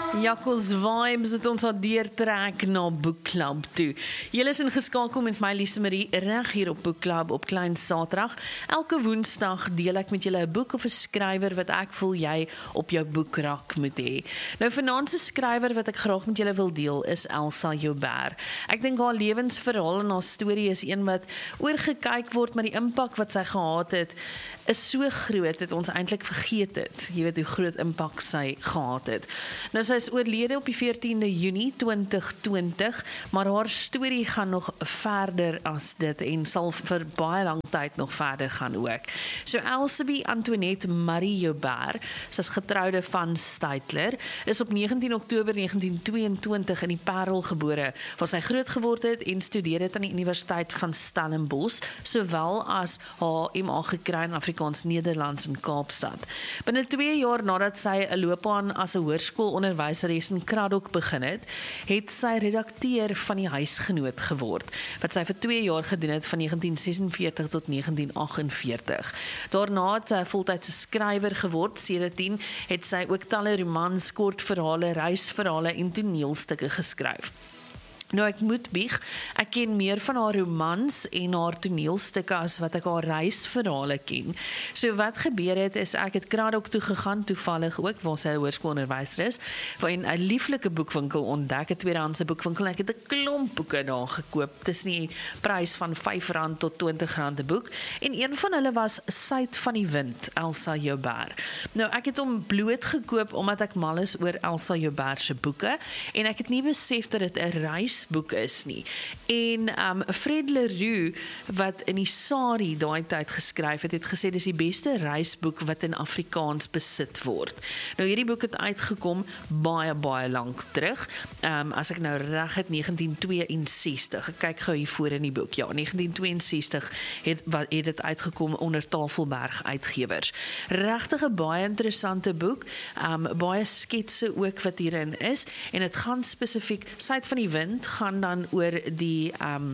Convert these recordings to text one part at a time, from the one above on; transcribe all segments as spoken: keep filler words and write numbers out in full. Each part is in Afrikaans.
Jakkels Vibes het ons al deurtrek na Boek Club toe. Julle is ingeskakel met my Lise Marie reg hier op Boek Club op Klein Saterdag. Elke Woensdag deel ek met julle 'n boek of 'n skrywer wat ek voel jy op jou boekrak moet hê. Nou vanaand se skrywer wat ek graag met julle wil deel is Elsa Joubert. Ek dink haar lewensverhaal en haar storie is een wat oorgekyk word, maar die impak wat sy gehad het is so groot dat ons eintlik vergeet het. Jy weet hoe groot impak sy gehad het. Nou sy is oorlede op die veertiende Junie twintig twintig, maar haar storie gaan nog verder as dit en sal vir baie lang tyd nog verder gaan ook. So Elsabie Antoinette Marie Joubert, sy is getroude van Steytler, is op negentien Oktober negentien tweeëntwintig in die Parel gebore, waar sy groot geword het en studeer het aan die Universiteit van Stellenbosch, sowel as haar M A gekry in Afrikaans Nederlands in Kaapstad. Binne twee jaar nadat sy 'n loopbaan as 'n hoërskoolonderwyseres in Kraddock begin het, het sy redakteur van die Huisgenoot geword, wat sy vir twee jaar gedoen het van negentien sesenveertig tot negentien agtenveertig. Daarna het sy 'n voltydse skrywer geword. Sedertdien het sy ook talle romans, kortverhale, reisverhale en toneelstukke geskryf. Nou ek moet bieg, ek ken meer van haar romans en haar toneelstukke as wat ek haar reisverhale ken. So wat gebeur het is ek het Kraddock toe gegaan, toevallig ook, waar sy 'n hoërskoolonderwyser is, waarin 'n lieflike boekwinkel ontdek, 'n tweedehandse boekwinkel, en ek het 'n klomp boeke daar gekoop. Dis nie prys van vyf rand tot twintig rand 'n boek. En een van hulle was Suid van die Wind, Elsa Joubert. Nou ek het hom bloot gekoop omdat ek mal is oor Elsa Joubert se boeke en ek het nie besef dat dit 'n reis boek is nie. En um, Fred Leroux, wat in die Sari daai tyd geskryf het, het gesê dis die beste reisboek wat in Afrikaans besit word. Nou hierdie boek het uitgekom baie, baie lank terug. Um, as ek nou reg het, negentien tweeënsestig. Ek kyk gou hier voor in die boek. Ja, negentien tweeënsestig het, het dit uitgekom onder Tafelberg Uitgewers. Regtig 'n baie interessante boek. Um, baie sketse ook wat hierin is. En dit gaan spesifiek, Suid van die Wind gaan dan oor die um,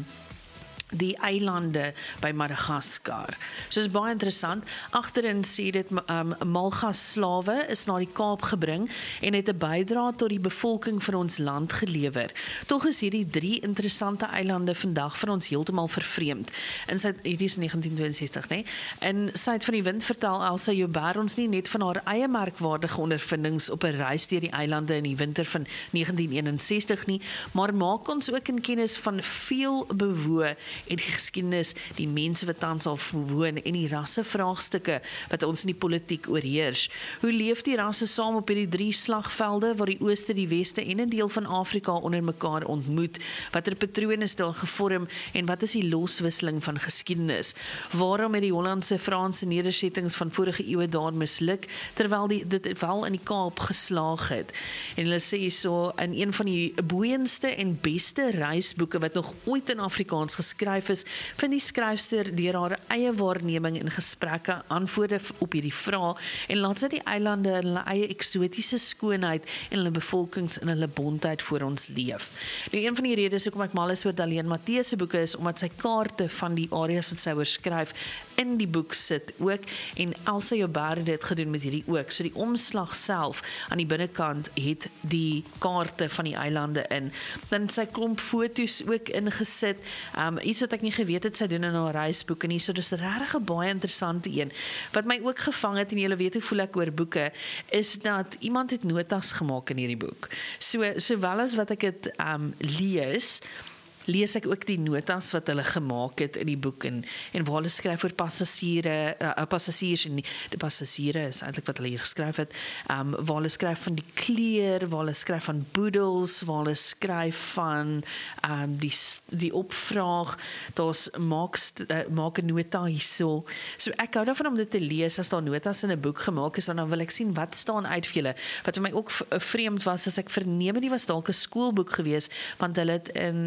die eilande by Madagaskar. So is baie interessant. Agterin sê dit um, Malgas slawe is na die Kaap gebring en het 'n bydra tot die bevolking van ons land gelewer. Tog is hierdie drie interessante eilande vandag vir ons heeltemal vervreemd. In sy hierdie is negentien tweeënsestig, nê? In Suid van die Wind vertel Elsa Joubert ons nie net van haar eie merkwaardige ondervindings op 'n reis deur die eilande in die winter van negentien eenensestig nie, maar maak ons ook in kennis van veel bewoë en die geskiedenis, die mense wat tans al woon en die rassevraagstukke wat ons in die politiek oorheers. Hoe leef die rasse saam op hierdie drie slagvelde waar die ooste, die weste en 'n deel van Afrika onder mekaar ontmoet? Watter patrone is daar gevorm en wat is die loswisseling van geskiedenis? Waarom het die Hollandse Franse nedersettings van vorige eeue daar misluk terwyl die, dit wel in die Kaap geslaag het? En hulle sê so, in een van die boeiendste en beste reisboeke wat nog ooit in Afrikaans geskryf is, vind die skryfster deur haar eie waarneming en gesprekke antwoorde op hierdie vrae en laat sy die eilande in hulle eie eksotiese skoonheid en hulle bevolkings in hulle bontheid voor ons leef. Nou een van die redes hoekom ek mal is oor Daleen Matthee se boeke is omdat sy kaarte van die areas wat sy oorskryf in die boek sit ook, en Elsa Joubert het dit gedoen met hierdie ook. So die omslag self aan die binnekant het die kaarte van die eilande in. Dan sy klomp foto's ook ingesit, um, iets wat ek nie geweet het sy doen in haar reisboeke nie, so dis regtig 'n baie interessante een. Wat my ook gevang het, en julle weet hoe voel ek oor boeke, is dat iemand het notas gemaak in hierdie boek. So, sowel as wat ek het um, lees, lees ek ook die notas wat hulle gemaak het in die boek en, en waar hulle skryf oor passasiere, uh, passasiers en die, die passasiere is eintlik wat hulle hier geskryf het, um, waar hulle skryf van die kleer, waar hulle skryf van boedels, waar hulle skryf van um, die, die opvraag, daar's maak, uh, maak 'n nota hierso. So ek hou daarvan om dit te lees as daar notas in 'n boek gemaak is, want dan wil ek sien wat staan uit vir julle. Wat vir my ook vreemd was, as ek verneem die was dalk 'n skoolboek gewees, want hulle het in, in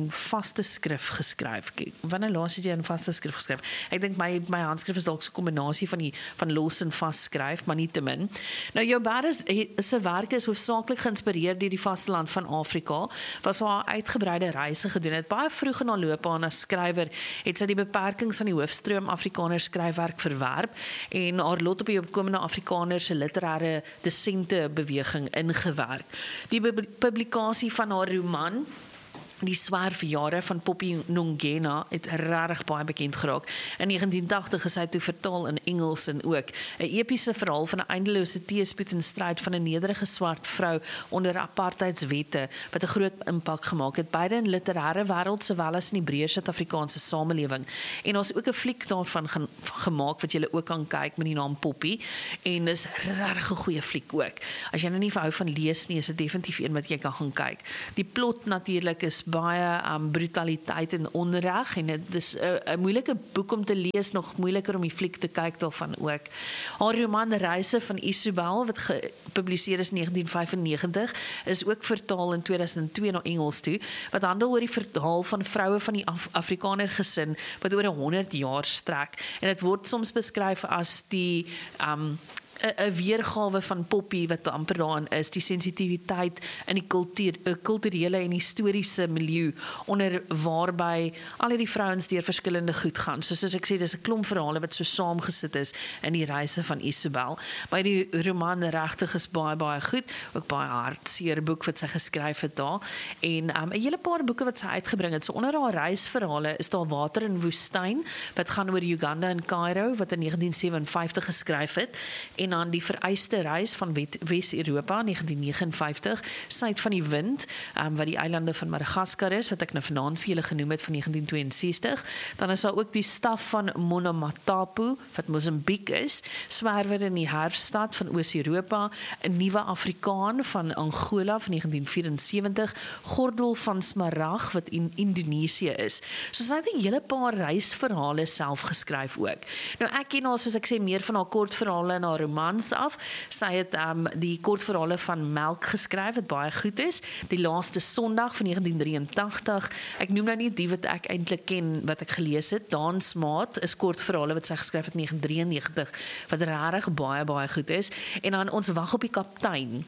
in vaste skrif geskryf? Wanneer laas het jy in vaste skrif geskryf? Ek dink my my handskrif is dalk so 'n kombinasie van die van los en vas skryf, maar nie te min. Nou Joubert se werk is hoofsaaklik geïnspireer deur die vasteland van Afrika, was haar uitgebreide reise gedoen het. Baie vroeg in haar loopbaan as skrywer het sy die beperkings van die hoofstroom Afrikaners skryfwerk verwerp en haar lot op die opkomende Afrikaners se literêre desente beweging ingewerk. Die publikasie van haar roman Die Swerfjare van Poppy Nongena het regtig baie bekend geraak. In negentien tagtig is hy toe vertaal in Engels en ook 'n epiese verhaal van 'n eindelose teëspoed en stryd van 'n nederige swart vrou onder apartheidswette wat 'n groot impak gemaak het, beide in literêre wêreld sowel as in die breër Suid-Afrikaanse samelewing. En ons ook 'n fliek daarvan gaan gemaak wat jy ook kan kyk met die naam Poppy en dis regtig 'n goeie fliek ook. As jy nou nie hou van lees nie, is dit definitief een wat jy kan gaan kyk. Die plot natuurlik is baie um, brutaliteit en onreg en dit is 'n moeilike boek om te lees, nog moeiliker om die fliek te kyk daarvan ook. Haar roman Reise van Isabel wat gepubliseer is in negentien vyfennegentig is ook vertaal in tweeduisend twee na Engels toe, wat handel oor die verhaal van vroue van die Af Afrikaner gesin wat oor honderd jaar strek en dit word soms beskryf as die um, 'n weergawe van Poppy wat amper daarin is, die sensitiwiteit in die kultuur, kulturele en historiese milieu onder waarby al hierdie vrouens deur verskillende goed gaan. So soos ek sê, dis 'n klomp verhale wat so saamgesit is in die reise van Isabel. Maar die roman regtig is baie baie goed, ook baie hartseer boek wat sy geskryf het daar. En um, 'n hele paar boeke wat sy uitgebring het. So onder haar reisverhale is daar Water in Woestyn wat gaan oor Uganda en Cairo wat in negentien sewenvyftig geskryf het. En dan die vereiste reis van Wes-Europa negentien negenenvyftig, Suid van die Wind, um, wat die eilande van Madagaskar is, wat ek nou vanaand vir julle genoem het van negentien tweeënsestig. Dan is daar ook die staf van Monomatapo wat Mosambiek is, Swerwer in die herfststad van Oos-Europa, 'n Nuwe Afrikaan van Angola van negentien vierensewentig, Gordel van Smarag wat in Indonesië is. So sy het 'n hele paar reisverhale self geskryf ook. Nou ek ken haar, soos ek sê, meer van haar kortverhale en haar romans af. Sy het um, die kortverhale van Melk geskryf wat baie goed is. Die Laaste Sondag van negentien drieëntagtig. Ek noem nou nie die wat ek eintlik ken wat ek gelees het. Dansmaat is kortverhale wat sy geskryf het in negentien drieënnegentig wat regtig baie baie goed is. En dan Ons Wag op die Kaptein.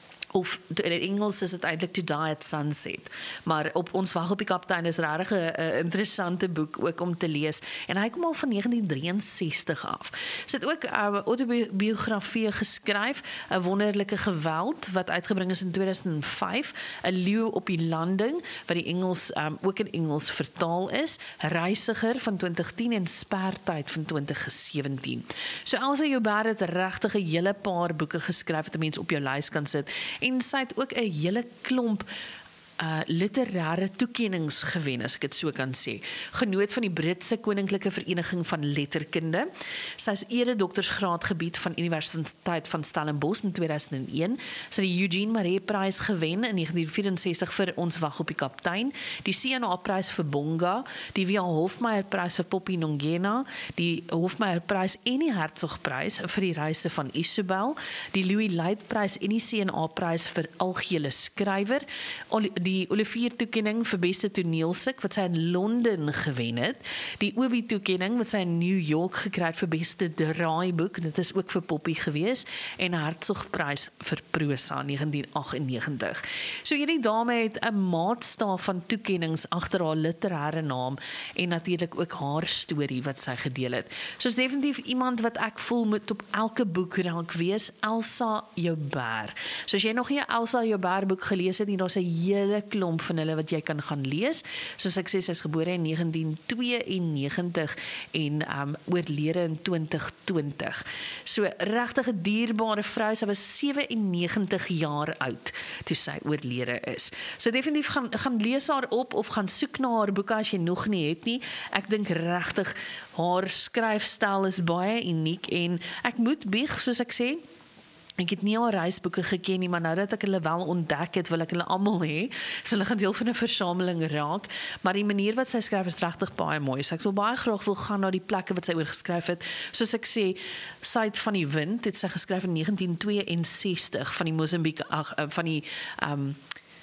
Of in Engels is dit eintlik To Die at Sunset. Maar op Ons Wag op die Kaptein is regtig 'n interessante boek ook om te lees. En hy kom al van negentien drieënsestig af. Sy het ook 'n uh, autobiografie geskryf, 'n Wonderlike Geweld wat uitgebring is in tweeduisend vyf, 'n Leeu op die Landing wat die Engels um, ook in Engels vertaal is, Reisiger van twintig tien en Spertyd van twintig sewentien. So Elsa Joubert het regtig 'n hele paar boeke geskryf wat 'n mens op jou lys kan sit. En sy het ook 'n hele klomp uh, literêre toekennings gewen, as ek dit so kan sê. Genoot van die Britse Koninklike Vereniging van Letterkunde. Sy is eredoktorsgraad gebied van Universiteit van Stellenbosch in tweeduisend een. Sy het die Eugene Maree Prys gewen in negentien vierensestig vir Ons Wag op die Kaptein, die C N A Prys vir Bonga, die W H Hofmeyer Prys vir Poppy Nongena, die Hofmeyer Prys en die Hertzogprys vir die reise van Isabel, die Louis Leid Prys en die C N A Prys vir algehele skrywer, die Olivier toekenning vir beste toneelstuk wat sy in Londen gewen het, die Obie toekenning wat sy in New York gekry het vir beste draaiboek, dit is ook vir Poppy gewees, en Hertzogprys vir prosa negentien agtennegentig. So hierdie dame het 'n maatstaaf van toekennings agter haar literêre naam en natuurlik ook haar storie wat sy gedeel het. So is definitief iemand wat ek voel moet op elke boek raak wees, Elsa Joubert. So as jy nog nie 'n Elsa Joubert boek gelees het nie, daar's 'n hele klomp van hulle wat jy kan gaan lees. Soos ek sê, sy is gebore in negentien tweeënnegentig en um, oorlede in twintig twintig. So regtig 'n dierbare vrou, sy was sewennegentig jaar oud toe sy oorlede is. So definitief gaan, gaan lees haar op of gaan soek na haar boeke as jy nog nie het nie. Ek dink regtig haar skryfstyl is baie uniek en ek moet bieg, soos ek sê, ek het nie al reisboeke geken nie, maar nou dat ek hulle wel ontdek het, wil ek hulle almal hê. So hulle gaan deel van 'n versameling raak, maar die manier wat sy skryf is regtig baie mooi. So ek sal baie graag wil gaan na die plekke wat sy oor geskryf het. Soos ek sê, Suid van die Wind het sy geskryf in negentien tweeënsestig van die Mosambiek ag van die um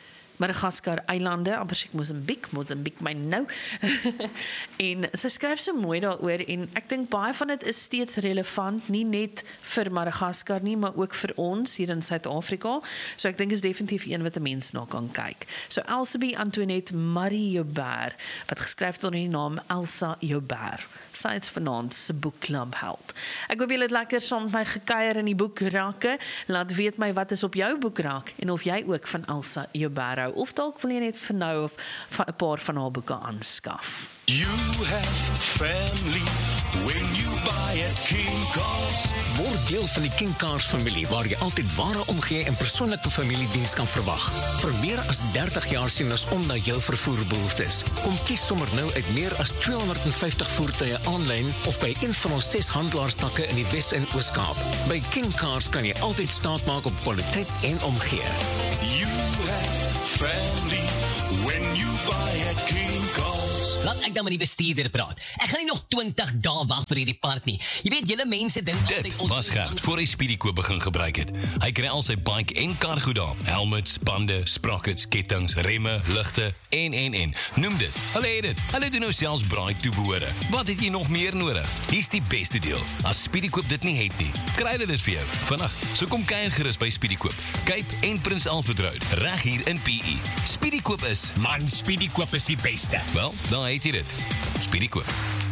Madagaskar-eilande, amper sê ek Mozambique, Mozambique my nou. En sy skryf so mooi daaroor, en ek dink baie van dit is steeds relevant, nie net vir Madagaskar nie, maar ook vir ons hier in Suid-Afrika. So ek dink is definitief een wat 'n mens na kan kyk. So Elsabie Antoinette Marie Joubert, wat geskryf het onder die naam Elsa Joubert. Sy is vanaand se boekklub held. Ek hoop julle het lekker saam met my gekuier in die boekrakke. Laat weet my wat is op jou boekrak en of jy ook van Elsa Joubert hou, of dalk wil jy net vir nou of 'n paar van haar boeke aanskaf. You have family when you buy at King Cars. Word deel van die King Cars familie, waar jy altyd ware omgee en persoonlike familiediens kan verwag. Vir meer as dertig jaar sien ons om na jou vervoerbehoeftes. Kom kies sommer nou uit meer as tweehonderdvyftig voertuie aanlyn of by een van ons ses handelaarstakke in die Wes- en Oos-Kaap. By King Cars kan jy altyd staat maak op kwaliteit en omgee. You have family when you buy at King Cars. Laat ek dan met die bestuurder praat. Ek gaan nie nog twintig dae wag vir hierdie part nie. Jy weet, julle mense dink altyd Dit was Gert voor hy Speedykoop begin gebruik het. Hy kry al sy bike en kar goed daar. Helmets, bande, sprockets, kettings, remme, ligte en en en. Noem dit. Hulle het dit. Hulle doen nou selfs braai toebehore. Wat het jy nog meer nodig? Hier's die beste deel. As Speedykoop dit nie het nie, kry hulle dit vir jou vandag. So kom kuier gerus by Speedykoop. Cape en Prins Alfred Road, reg hier in P E. Speedykoop is man, Speedykoop is die beste. wel, dan het jy dit. Speedykoop.